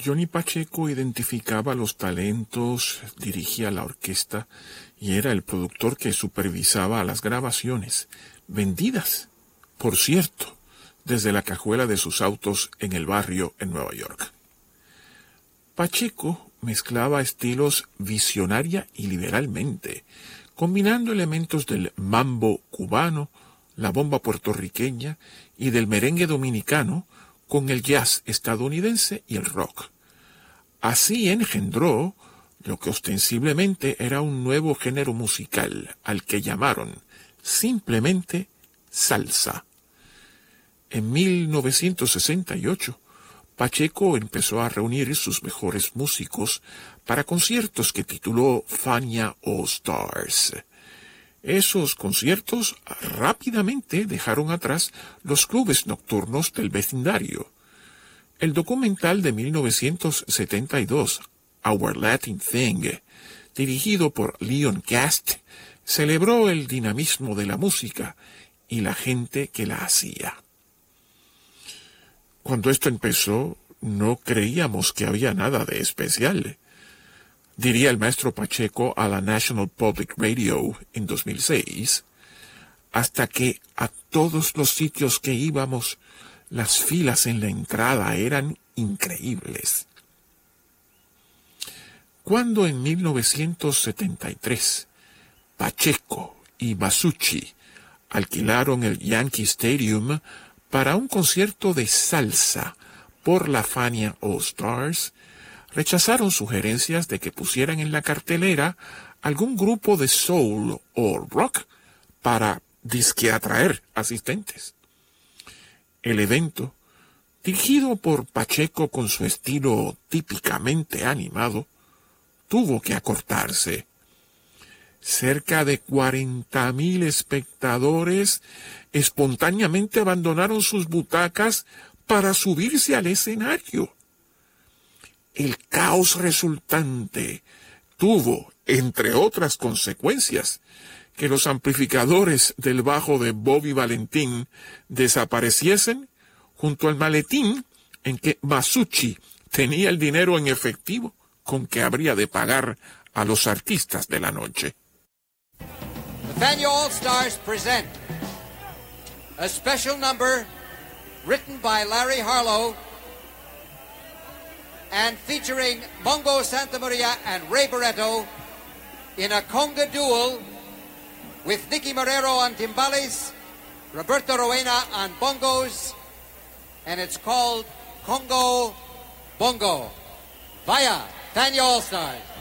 Johnny Pacheco identificaba los talentos, dirigía la orquesta y era el productor que supervisaba las grabaciones, vendidas, por cierto, desde la cajuela de sus autos en el barrio en Nueva York. Pacheco mezclaba estilos visionaria y liberalmente, combinando elementos del mambo cubano, la bomba puertorriqueña y del merengue dominicano con el jazz estadounidense y el rock. Así engendró lo que ostensiblemente era un nuevo género musical, al que llamaron simplemente salsa. En 1968, Pacheco empezó a reunir sus mejores músicos para conciertos que tituló Fania All Stars. Esos conciertos rápidamente dejaron atrás los clubes nocturnos del vecindario. El documental de 1972, Our Latin Thing, dirigido por Leon Cast, celebró el dinamismo de la música y la gente que la hacía. Cuando esto empezó, no creíamos que había nada de especial, diría el maestro Pacheco a la National Public Radio en 2006, hasta que a todos los sitios que íbamos, las filas en la entrada eran increíbles. Cuando en 1973 Pacheco y Masucci alquilaron el Yankee Stadium para un concierto de salsa por la Fania All Stars, rechazaron sugerencias de que pusieran en la cartelera algún grupo de soul o rock para disque atraer asistentes. El evento, dirigido por Pacheco con su estilo típicamente animado, tuvo que acortarse. Cerca de 40,000 espectadores espontáneamente abandonaron sus butacas para subirse al escenario. El caos resultante tuvo, entre otras consecuencias, que los amplificadores del bajo de Bobby Valentín desapareciesen junto al maletín en que Masucci tenía el dinero en efectivo con que habría de pagar a los artistas de la noche. The Fania All Stars present a special number written by Larry Harlow and featuring Mongo Santamaria and Ray Barretto in a conga duel with Nicky Marrero on timbales, Roberto Roena on bongos, and it's called Congo Bongo. Vaya, Fania All Stars.